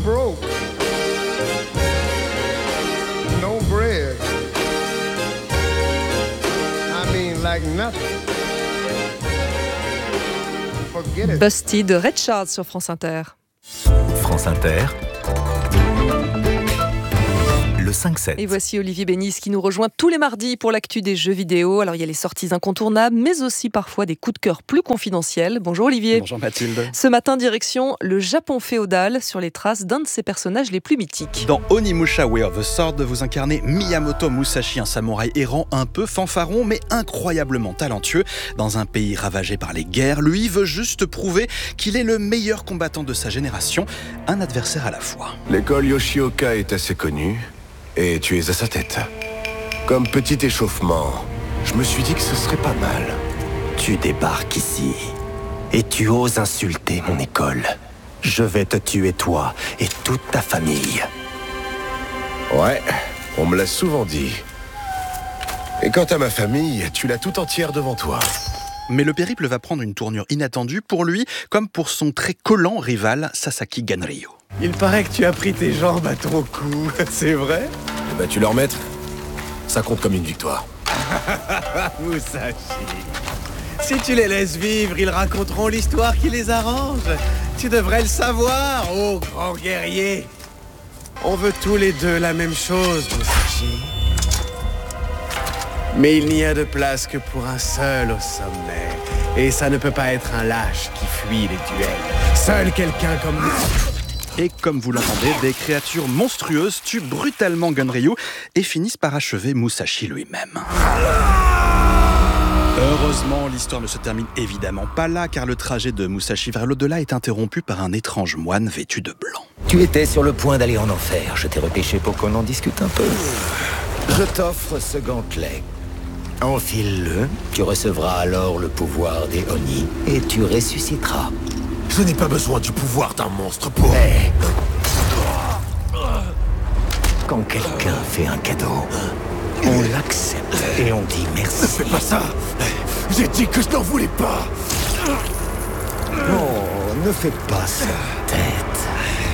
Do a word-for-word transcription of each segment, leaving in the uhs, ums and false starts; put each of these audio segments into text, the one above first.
broke. No bread. I mean, like nothing. Forget it. Busty de Red Charles sur France Inter. France Inter, le cinq sept. Et voici Olivier Bénis qui nous rejoint tous les mardis pour l'actu des jeux vidéo. Alors il y a les sorties incontournables, mais aussi parfois des coups de cœur plus confidentiels. Bonjour Olivier. Bonjour Mathilde. Ce matin, direction le Japon féodal, sur les traces d'un de ses personnages les plus mythiques. Dans Onimusha Way of the Sword, vous incarnez Miyamoto Musashi, un samouraï errant un peu fanfaron, mais incroyablement talentueux. Dans un pays ravagé par les guerres, lui veut juste prouver qu'il est le meilleur combattant de sa génération, un adversaire à la fois. L'école Yoshioka est assez connue, et tu es à sa tête. Comme petit échauffement, je me suis dit que ce serait pas mal. Tu débarques ici, et tu oses insulter mon école. Je vais te tuer toi et toute ta famille. Ouais, on me l'a souvent dit. Et quant à ma famille, tu l'as tout entière devant toi. Mais le périple va prendre une tournure inattendue pour lui, comme pour son très collant rival Sasaki Ganryu. Il paraît que tu as pris tes jambes à ton cou, c'est vrai? Eh ben tu leur remettre, ça compte comme une victoire. Musashi, si tu les laisses vivre, ils raconteront l'histoire qui les arrange. Tu devrais le savoir, ô grand guerrier. On veut tous les deux la même chose, Musashi. Mais il n'y a de place que pour un seul au sommet. Et ça ne peut pas être un lâche qui fuit les duels. Seul quelqu'un comme nous. Et comme vous l'entendez, des créatures monstrueuses tuent brutalement Ganryu et finissent par achever Musashi lui-même. Heureusement, l'histoire ne se termine évidemment pas là, car le trajet de Musashi vers l'au-delà est interrompu par un étrange moine vêtu de blanc. Tu étais sur le point d'aller en enfer. Je t'ai repêché pour qu'on en discute un peu. Je t'offre ce gantelet. Enfile-le. Tu recevras alors le pouvoir des Oni et tu ressusciteras. Je n'ai pas besoin du pouvoir d'un monstre pour... Mais... quand quelqu'un fait un cadeau, on l'accepte et on dit merci. Ne fais pas ça. J'ai dit que je n'en voulais pas. Oh, ne fais pas cette tête.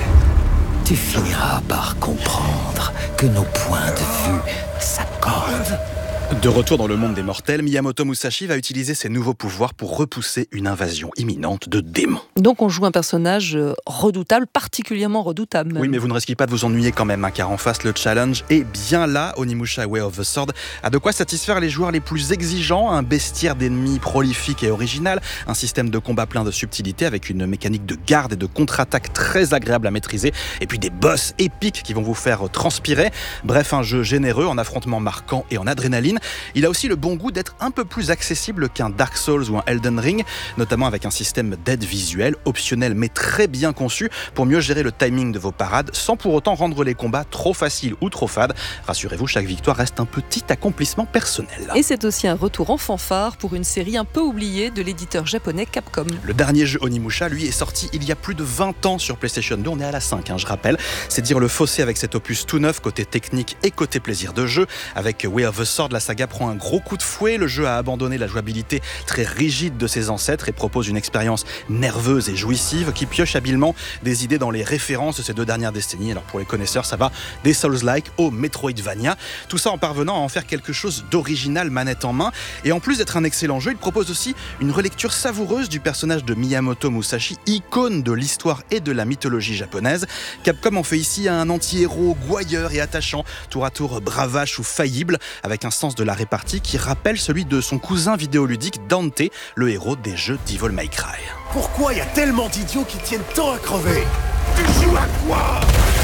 Tu finiras par comprendre que nos points de vue s'accordent. De retour dans le monde des mortels, Miyamoto Musashi va utiliser ses nouveaux pouvoirs pour repousser une invasion imminente de démons. Donc on joue un personnage redoutable, particulièrement redoutable. Même. Oui, mais vous ne risquez pas de vous ennuyer quand même, hein, car en face, le challenge est bien là. Onimusha Way of the Sword a de quoi satisfaire les joueurs les plus exigeants, un bestiaire d'ennemis prolifique et original, un système de combat plein de subtilité avec une mécanique de garde et de contre-attaque très agréable à maîtriser, et puis des boss épiques qui vont vous faire transpirer. Bref, un jeu généreux, en affrontements marquants et en adrénaline. Il a aussi le bon goût d'être un peu plus accessible qu'un Dark Souls ou un Elden Ring, notamment avec un système d'aide visuelle, optionnel mais très bien conçu pour mieux gérer le timing de vos parades sans pour autant rendre les combats trop faciles ou trop fades. Rassurez-vous, chaque victoire reste un petit accomplissement personnel. Et c'est aussi un retour en fanfare pour une série un peu oubliée de l'éditeur japonais Capcom. Le dernier jeu Onimusha, lui, est sorti il y a plus de vingt ans sur PlayStation deux, on est à la cinq, hein, je rappelle. C'est dire le fossé avec cet opus tout neuf, côté technique et côté plaisir de jeu. Avec Way of the Sword, la saga prend un gros coup de fouet, le jeu a abandonné la jouabilité très rigide de ses ancêtres et propose une expérience nerveuse et jouissive qui pioche habilement des idées dans les références de ces deux dernières décennies. Alors pour les connaisseurs, ça va des Souls-like au Metroidvania, tout ça en parvenant à en faire quelque chose d'original manette en main. Et en plus d'être un excellent jeu, il propose aussi une relecture savoureuse du personnage de Miyamoto Musashi, icône de l'histoire et de la mythologie japonaise. Capcom en fait ici un anti-héros gouailleur et attachant, tour à tour bravache ou faillible, avec un sens de la répartie qui rappelle celui de son cousin vidéoludique Dante, le héros des jeux Devil May Cry. Pourquoi il y a tellement d'idiots qui tiennent tant à crever? Tu joues à quoi?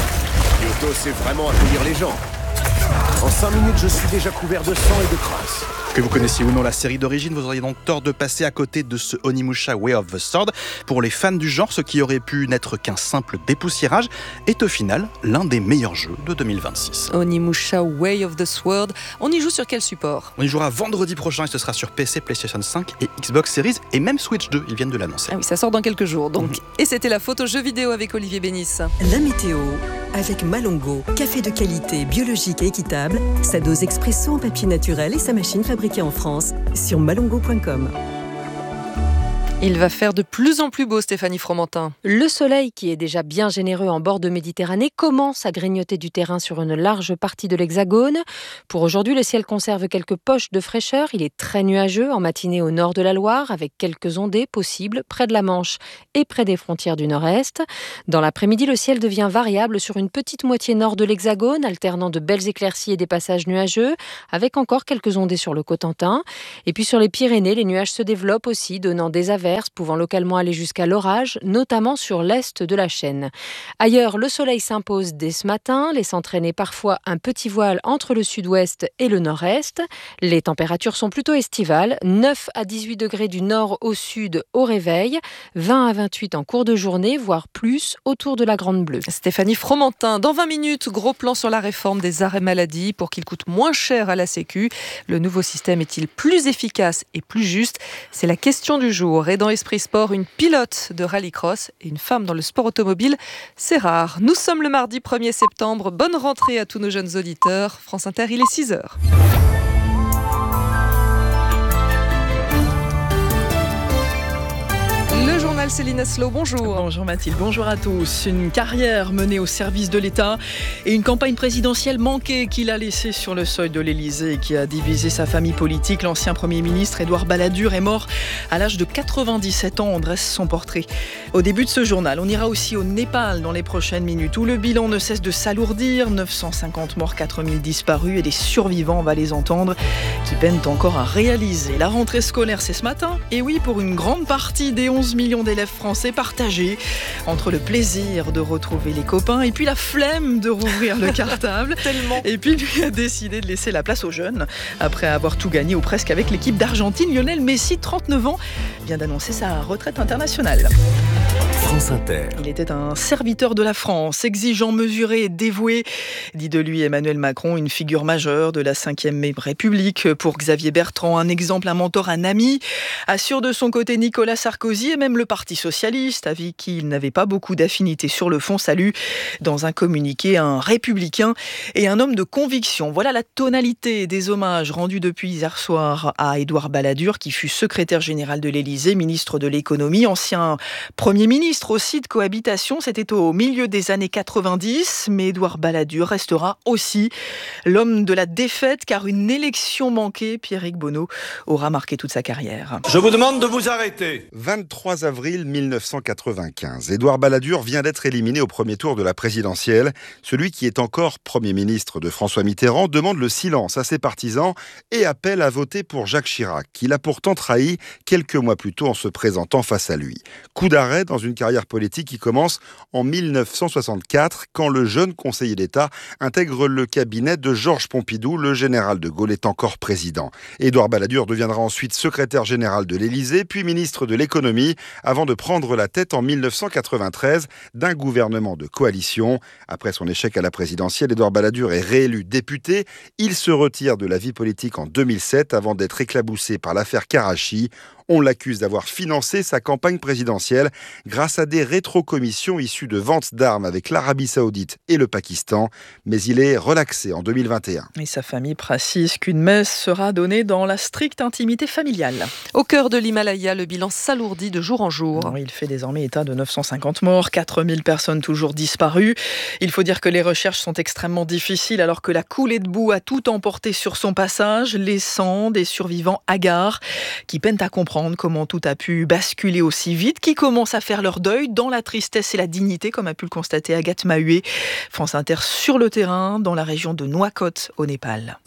Kyoto sait vraiment accueillir les gens. En cinq minutes, je suis déjà couvert de sang et de crasse. Que vous connaissiez ou non la série d'origine, vous auriez donc tort de passer à côté de ce Onimusha Way of the Sword. Pour les fans du genre, ce qui aurait pu n'être qu'un simple dépoussiérage est au final l'un des meilleurs jeux de deux mille vingt-six. Onimusha Way of the Sword, on y joue sur quel support? On y jouera vendredi prochain et ce sera sur P C, PlayStation cinq et Xbox Series et même Switch deux, ils viennent de l'annoncer. Ah oui, ça sort dans quelques jours donc. Mmh. Et c'était la photo jeu vidéo avec Olivier Bénis. La météo avec Malongo, café de qualité biologique et équitable, sa dose expresso en papier naturel et sa machine fabriquée en France sur malongo point com. Il va faire de plus en plus beau, Stéphanie Fromentin. Le soleil, qui est déjà bien généreux en bord de Méditerranée, commence à grignoter du terrain sur une large partie de l'Hexagone. Pour aujourd'hui, le ciel conserve quelques poches de fraîcheur. Il est très nuageux en matinée au nord de la Loire, avec quelques ondées possibles près de la Manche et près des frontières du nord-est. Dans l'après-midi, le ciel devient variable sur une petite moitié nord de l'Hexagone, alternant de belles éclaircies et des passages nuageux, avec encore quelques ondées sur le Cotentin. Et puis sur les Pyrénées, les nuages se développent aussi, donnant des averses pouvant localement aller jusqu'à l'orage, notamment sur l'est de la chaîne. Ailleurs, le soleil s'impose dès ce matin, laissant traîner parfois un petit voile entre le sud-ouest et le nord-est. Les températures sont plutôt estivales, neuf à dix-huit degrés du nord au sud au réveil, vingt à vingt-huit en cours de journée, voire plus autour de la Grande Bleue. Stéphanie Fromentin, dans vingt minutes, gros plan sur la réforme des arrêts maladie pour qu'il coûte moins cher à la Sécu. Le nouveau système est-il plus efficace et plus juste ? C'est la question du jour. Et dans Esprit Sport, une pilote de rallycross et une femme dans le sport automobile, c'est rare. Nous sommes le mardi premier septembre. Bonne rentrée à tous nos jeunes auditeurs. France Inter, il est six heures. Le journal Céline Aslo, bonjour. Bonjour Mathilde, bonjour à tous. Une carrière menée au service de l'État et une campagne présidentielle manquée qu'il a laissée sur le seuil de l'Élysée et qui a divisé sa famille politique. L'ancien Premier ministre Édouard Balladur est mort à l'âge de quatre-vingt-dix-sept ans. On dresse son portrait au début de ce journal. On ira aussi au Népal dans les prochaines minutes où le bilan ne cesse de s'alourdir. neuf cent cinquante morts, quatre mille disparus et des survivants, on va les entendre, qui peinent encore à réaliser. La rentrée scolaire, c'est ce matin. Et oui, pour une grande partie des onze millions d'élèves français partagés entre le plaisir de retrouver les copains et puis la flemme de rouvrir le cartable. Tellement. Et puis lui a décidé de laisser la place aux jeunes. Après avoir tout gagné ou presque avec l'équipe d'Argentine, Lionel Messi, trente-neuf ans, vient d'annoncer sa retraite internationale. France Inter. Il était un serviteur de la France, exigeant, mesuré et dévoué. Dit de lui Emmanuel Macron, une figure majeure de la cinquième République. Pour Xavier Bertrand, un exemple, un mentor, un ami. Assure de son côté Nicolas Sarkozy et même le Parti socialiste, avec qui il n'avait pas beaucoup d'affinités sur le fond, salue dans un communiqué un républicain et un homme de conviction. Voilà la tonalité des hommages rendus depuis hier soir à Édouard Balladur, qui fut secrétaire général de l'Élysée, ministre de l'économie, ancien Premier ministre aussi de cohabitation. C'était au milieu des années quatre-vingt-dix, mais Édouard Balladur restera aussi l'homme de la défaite, car une élection manquée, Pierrick Bonneau, aura marqué toute sa carrière. Je vous demande de vous arrêter. vingt-trois avril mille neuf cent quatre-vingt-quinze. Édouard Balladur vient d'être éliminé au premier tour de la présidentielle. Celui qui est encore Premier ministre de François Mitterrand demande le silence à ses partisans et appelle à voter pour Jacques Chirac, qu'il a pourtant trahi quelques mois plus tôt en se présentant face à lui. Coup d'arrêt dans une carrière politique qui commence en mille neuf cent soixante-quatre, quand le jeune conseiller d'État intègre le cabinet de Georges Pompidou. Le général de Gaulle est encore président. Édouard Balladur deviendra ensuite secrétaire général de l'Élysée, puis ministre de l'économie, avant de prendre la tête en mille neuf cent quatre-vingt-treize d'un gouvernement de coalition. Après son échec à la présidentielle, Édouard Balladur est réélu député. Il se retire de la vie politique en deux mille sept avant d'être éclaboussé par l'affaire Karachi. On l'accuse d'avoir financé sa campagne présidentielle grâce à des rétrocommissions issues de ventes d'armes avec l'Arabie Saoudite et le Pakistan. Mais il est relaxé en deux mille vingt et un. Et sa famille précise qu'une messe sera donnée dans la stricte intimité familiale. Au cœur de l'Himalaya, le bilan s'alourdit de jour en jour. Il fait désormais état de neuf cent cinquante morts, quatre mille personnes toujours disparues. Il faut dire que les recherches sont extrêmement difficiles alors que la coulée de boue a tout emporté sur son passage, laissant des survivants hagards qui peinent à comprendre comment tout a pu basculer aussi vite, qui commencent à faire leur deuil dans la tristesse et la dignité, comme a pu le constater Agathe Mahué. France Inter sur le terrain, dans la région de Nouakchott, au Népal.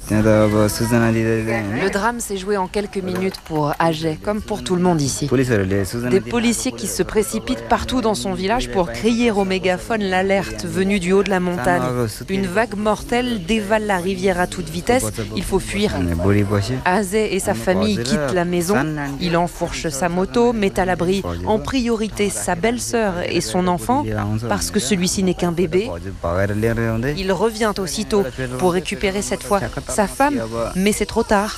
Le drame s'est joué en quelques minutes pour Ajay, comme pour tout le monde ici. Des policiers qui se précipitent partout dans son village pour crier au mégaphone l'alerte venue du haut de la montagne. Une vague mortelle dévale la rivière à toute vitesse, il faut fuir. Ajay et sa famille quittent la maison, il enfourche sa moto, met à l'abri en priorité sa belle-sœur et son enfant, parce que celui-ci n'est qu'un bébé. Il revient aussitôt pour récupérer cette fois sa femme, mais c'est trop tard.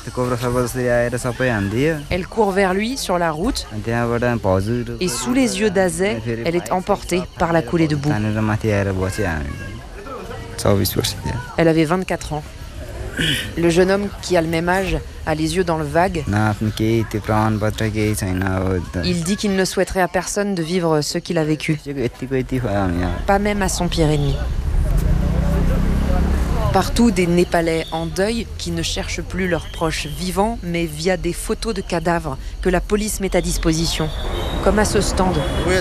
Elle court vers lui sur la route et sous les yeux d'Azay, elle est emportée par la coulée de boue. Elle avait vingt-quatre ans. Le jeune homme, qui a le même âge, a les yeux dans le vague. Il dit qu'il ne souhaiterait à personne de vivre ce qu'il a vécu. Pas même à son pire ennemi. Partout, des Népalais en deuil qui ne cherchent plus leurs proches vivants, mais via des photos de cadavres que la police met à disposition. Comme à ce stand,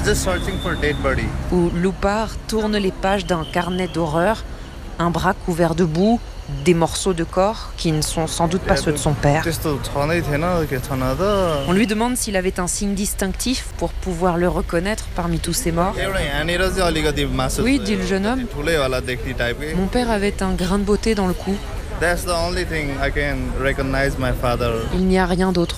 où Loupar tourne les pages d'un carnet d'horreur, un bras couvert de boue, des morceaux de corps qui ne sont sans doute pas ceux de son père. On lui demande s'il avait un signe distinctif pour pouvoir le reconnaître parmi tous ces morts. Oui, dit le jeune homme. Mon père avait un grain de beauté dans le cou. Il n'y a rien d'autre.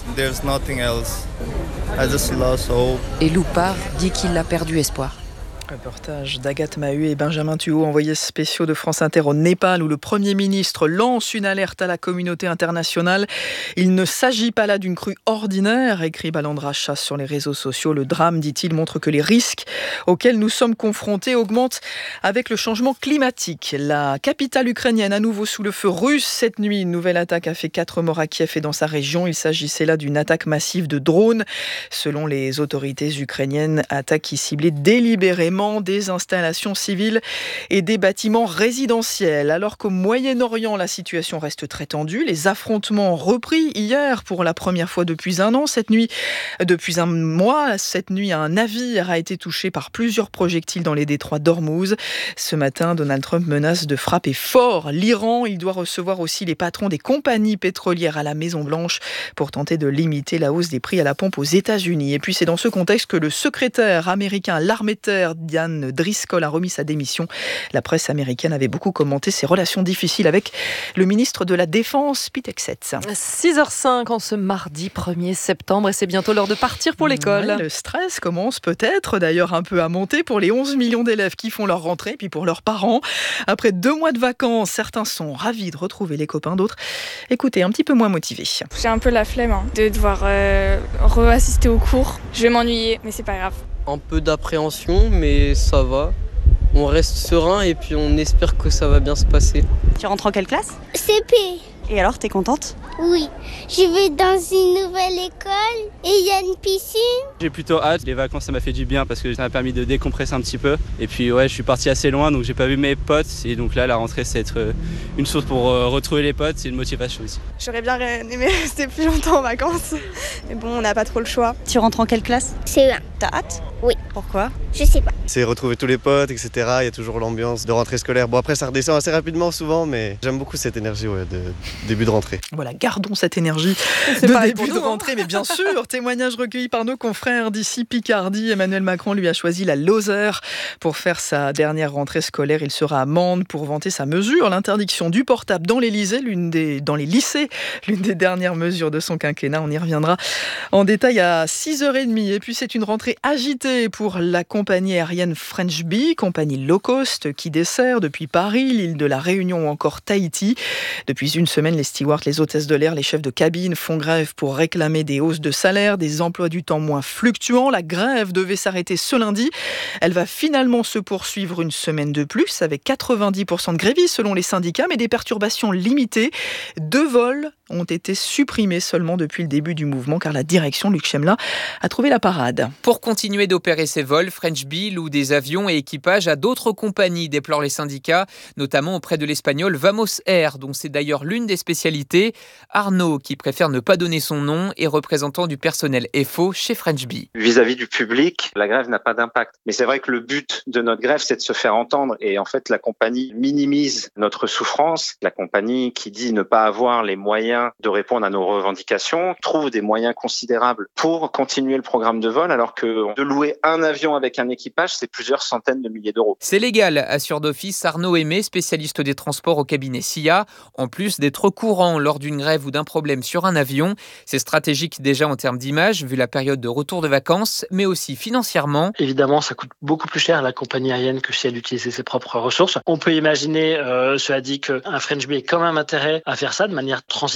Et Loupar dit qu'il a perdu espoir. Reportage d'Agathe Maheu et Benjamin Thuot, envoyés spéciaux de France Inter au Népal, où le Premier ministre lance une alerte à la communauté internationale. Il ne s'agit pas là d'une crue ordinaire, écrit Balandra Shah sur les réseaux sociaux. Le drame, dit-il, montre que les risques auxquels nous sommes confrontés augmentent avec le changement climatique. La capitale ukrainienne à nouveau sous le feu russe. Cette nuit, une nouvelle attaque a fait quatre morts à Kiev et dans sa région. Il s'agissait là d'une attaque massive de drones. Selon les autorités ukrainiennes, attaque qui ciblait délibérément des installations civiles et des bâtiments résidentiels. Alors qu'au Moyen-Orient, la situation reste très tendue. Les affrontements ont repris hier pour la première fois depuis un an. Cette nuit, depuis un mois, cette nuit, un navire a été touché par plusieurs projectiles dans les détroits d'Ormuz. Ce matin, Donald Trump menace de frapper fort l'Iran. Il doit recevoir aussi les patrons des compagnies pétrolières à la Maison-Blanche pour tenter de limiter la hausse des prix à la pompe aux États-Unis. Et puis, c'est dans ce contexte que le secrétaire américain à l'armée de terre, Diane Driscoll, a remis sa démission. La presse américaine avait beaucoup commenté ses relations difficiles avec le ministre de la Défense, Pete Hegseth. six heures cinq en ce mardi premier septembre et c'est bientôt l'heure de partir pour l'école. Ouais, le stress commence peut-être d'ailleurs un peu à monter pour les onze millions d'élèves qui font leur rentrée, puis pour leurs parents. Après deux mois de vacances, certains sont ravis de retrouver les copains, d'autres, écoutez, un petit peu moins motivés. J'ai un peu la flemme hein, de devoir euh, re-assister aux cours. Je vais m'ennuyer, mais c'est pas grave. Un peu d'appréhension, mais ça va. On reste serein et puis on espère que ça va bien se passer. Tu rentres en quelle classe ? C P. Et alors, t'es contente ? Oui, je vais dans une nouvelle école et il y a une piscine. J'ai plutôt hâte, les vacances ça m'a fait du bien parce que ça m'a permis de décompresser un petit peu. Et puis ouais, je suis parti assez loin donc j'ai pas vu mes potes et donc là la rentrée c'est être une source pour retrouver les potes, c'est une motivation aussi. J'aurais bien aimé rester plus longtemps en vacances, mais bon on n'a pas trop le choix. Tu rentres en quelle classe ? C E un. T'as hâte ? Oui. Pourquoi ? Je sais pas. C'est retrouver tous les potes, et cetera. Il y a toujours l'ambiance de rentrée scolaire. Bon après ça redescend assez rapidement souvent, mais j'aime beaucoup cette énergie ouais, de début de rentrée. Voilà, gardons cette énergie c'est de début nous, de rentrée, hein. Mais bien sûr, témoignage recueilli par nos confrères d'ici Picardie. Emmanuel Macron lui a choisi la Lozère pour faire sa dernière rentrée scolaire. Il sera à Mende pour vanter sa mesure, l'interdiction du portable dans les lycées, l'une des, dans les lycées, l'une des dernières mesures de son quinquennat. On y reviendra en détail à six heures trente. Et puis c'est une rentrée agitée pour la compagnie aérienne French Bee, compagnie low cost qui dessert depuis Paris, l'île de la Réunion ou encore Tahiti. Depuis une semaine, les stewards, les hôtesses de l'air, les chefs de cabine font grève pour réclamer des hausses de salaire, des emplois du temps moins fluctuants. La grève devait s'arrêter ce lundi. Elle va finalement se poursuivre une semaine de plus avec quatre-vingt-dix pour cent de grévistes selon les syndicats, mais des perturbations limitées. Deux vols ont été supprimés seulement depuis le début du mouvement car la direction, Luc Chemla, a trouvé la parade. Pour continuer d'opérer ses vols, French Bee loue des avions et équipages à d'autres compagnies, déplorent les syndicats, notamment auprès de l'espagnol Vamos Air, dont c'est d'ailleurs l'une des spécialités. Arnaud, qui préfère ne pas donner son nom, est représentant du personnel F O chez French Bee. Vis-à-vis du public, la grève n'a pas d'impact. Mais c'est vrai que le but de notre grève, c'est de se faire entendre. Et en fait, la compagnie minimise notre souffrance. La compagnie qui dit ne pas avoir les moyens de répondre à nos revendications trouve des moyens considérables pour continuer le programme de vol, alors que de louer un avion avec un équipage, c'est plusieurs centaines de milliers d'euros. C'est légal, assure d'office Arnaud Aimé, spécialiste des transports au cabinet S I A. En plus d'être courant lors d'une grève ou d'un problème sur un avion, c'est stratégique déjà en termes d'image, vu la période de retour de vacances, mais aussi financièrement. Évidemment, ça coûte beaucoup plus cher à la compagnie aérienne que si elle utilisait ses propres ressources. On peut imaginer, euh, cela dit, qu'un French Bee ait quand même intérêt à faire ça de manière transitoire,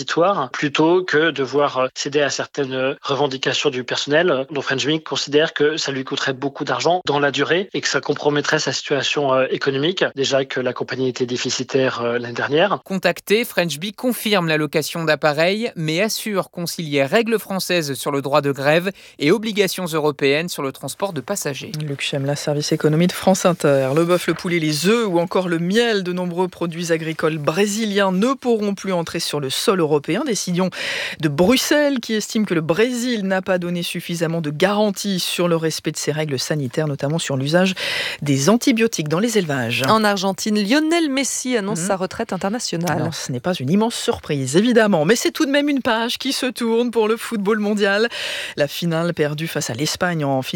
transitoire plutôt que devoir céder à certaines revendications du personnel dont French Bee considère que ça lui coûterait beaucoup d'argent dans la durée et que ça compromettrait sa situation économique, déjà que la compagnie était déficitaire l'année dernière. Contacté, French Bee confirme la location d'appareils mais assure concilier règles françaises sur le droit de grève et obligations européennes sur le transport de passagers. Luc Chemla, service économie de France Inter. Le bœuf, le poulet, les œufs ou encore le miel, de nombreux produits agricoles brésiliens ne pourront plus entrer sur le sol européen. Décision de Bruxelles qui estime que le Brésil n'a pas donné suffisamment de garanties sur le respect de ses règles sanitaires, notamment sur l'usage des antibiotiques dans les élevages. En Argentine, Lionel Messi annonce mmh. sa retraite internationale. Non, ce n'est pas une immense surprise, évidemment, mais c'est tout de même une page qui se tourne pour le football mondial. La finale perdue face à l'Espagne en finale